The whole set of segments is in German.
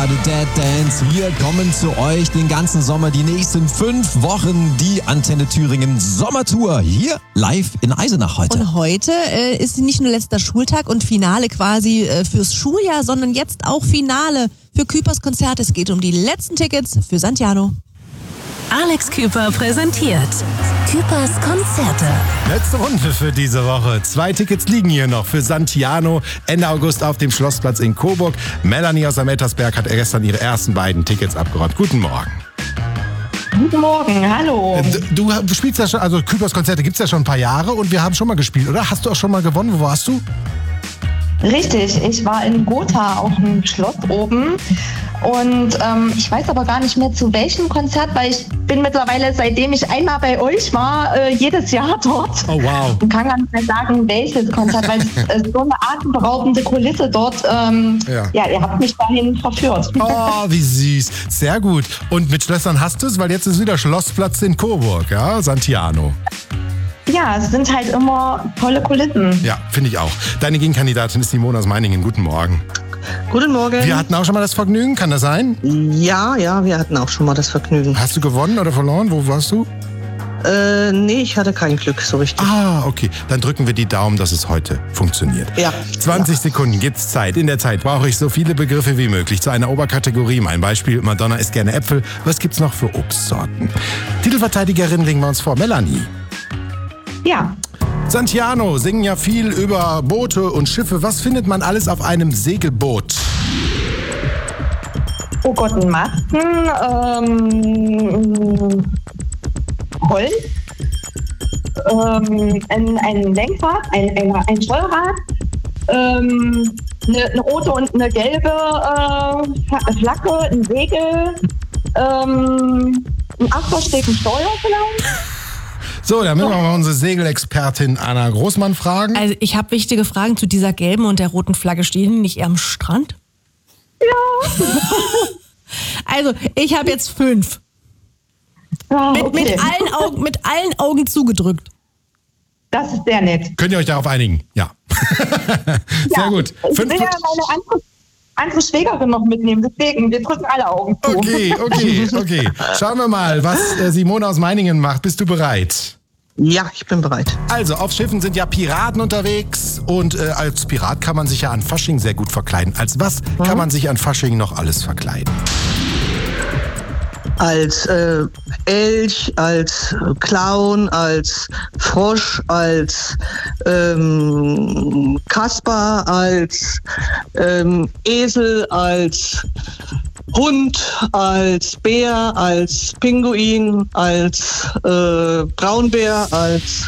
gerade Dead Dance. Wir kommen zu euch den ganzen Sommer, die nächsten 5 Wochen, die Antenne Thüringen Sommertour hier live in Eisenach heute. Und heute ist nicht nur letzter Schultag und Finale quasi fürs Schuljahr, sondern jetzt auch Finale für Küpers Konzert. Es geht um die letzten Tickets für Santiano. Alex Küper präsentiert Küpers Konzerte. Letzte Runde für diese Woche. 2 Tickets liegen hier noch für Santiano Ende August auf dem Schlossplatz in Coburg. Melanie aus Amettersberg hat gestern ihre ersten beiden Tickets abgeräumt. Guten Morgen. Guten Morgen, hallo. Du spielst ja schon, also Küpers Konzerte gibt es ja schon ein paar Jahre und wir haben schon mal gespielt, oder? Hast du auch schon mal gewonnen? Wo warst du? Richtig, ich war in Gotha auf dem Schloss oben und ich weiß aber gar nicht mehr zu welchem Konzert, weil ich bin mittlerweile, seitdem ich einmal bei euch war, jedes Jahr dort. Oh wow. Und kann gar nicht mehr sagen, welches Konzert, weil es ist so eine atemberaubende Kulisse dort. Ja, ihr habt mich dahin verführt. Oh, wie süß. Sehr gut. Und mit Schlössern hast du es, weil jetzt ist wieder Schlossplatz in Coburg, ja? Santiano. Ja, es sind halt immer tolle Kulissen. Ja, finde ich auch. Deine Gegenkandidatin ist Simone aus Meiningen. Guten Morgen. Guten Morgen. Wir hatten auch schon mal das Vergnügen, kann das sein? Ja, wir hatten auch schon mal das Vergnügen. Hast du gewonnen oder verloren? Wo warst du? Nee, ich hatte kein Glück so richtig. Ah, okay. Dann drücken wir die Daumen, dass es heute funktioniert. Ja. 20 Sekunden gibt's Zeit. In der Zeit brauche ich so viele Begriffe wie möglich zu einer Oberkategorie. Mein Beispiel, Madonna isst gerne Äpfel. Was gibt's noch für Obstsorten? Titelverteidigerin legen wir uns vor. Melanie. Ja. Santiano singen ja viel über Boote und Schiffe. Was findet man alles auf einem Segelboot? Oh Gott, ein Masten, Holz, ein Lenkrad, ein Steuerrad, eine rote und eine gelbe Flagge, ein Segel, ein Achtersteg, ein Steuer vielleicht. So, dann müssen wir mal unsere Segelexpertin Anna Großmann fragen. Also ich habe wichtige Fragen zu dieser gelben und der roten Flagge. Stehen die nicht eher am Strand? Ja. Also ich habe jetzt 5. Ah, Mit okay. allen Augen zugedrückt. Das ist sehr nett. Könnt ihr euch darauf einigen? Ja. Sehr gut. Ich will ja meine andere Schwägerin noch mitnehmen, deswegen, wir drücken alle Augen zu. Okay. Schauen wir mal, was Simone aus Meiningen macht. Bist du bereit? Ja, ich bin bereit. Also, auf Schiffen sind ja Piraten unterwegs und als Pirat kann man sich ja an Fasching sehr gut verkleiden. Als was kann man sich an Fasching noch alles verkleiden? Als Elch, als Clown, als Frosch, als Kasper, als Esel, als Hund, als Bär, als Pinguin, als Braunbär, als...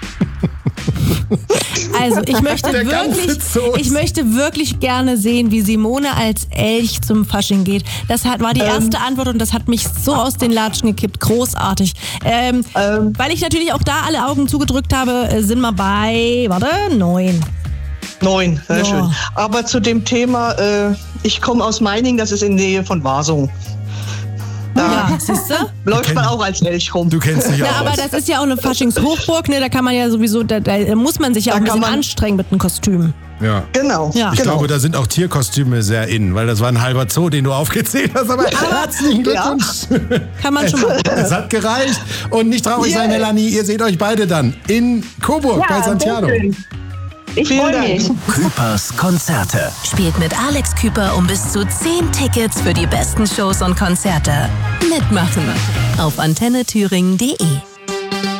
Also ich möchte wirklich gerne sehen, wie Simone als Elch zum Fasching geht. Das war die erste Antwort und das hat mich so aus den Latschen gekippt. Großartig. Weil ich natürlich auch da alle Augen zugedrückt habe, sind wir bei, 9. 9, sehr schön. Aber zu dem Thema, ich komme aus Meiningen, das ist in der Nähe von Wasung. Ja, siehst du? Läuft man auch als Elch rum. Du kennst dich Ja, aus. aber das ist ja auch eine Faschingshochburg, ne? Da kann man ja sowieso, da muss man sich ja auch ein bisschen anstrengen mit einem Kostüm. Ja. Genau. Ich glaube, da sind auch Tierkostüme sehr in, weil das war ein halber Zoo, den du aufgezählt hast. Aber herzlichen Glückwunsch. Ja. Kann man schon mal. Es hat gereicht. Und nicht traurig sein, Melanie, ihr seht euch beide dann in Coburg bei Santiano. Ich freue mich. Küpers Konzerte. Spielt mit Alex Küper um bis zu 10 Tickets für die besten Shows und Konzerte. Mitmachen auf antennethüringen.de.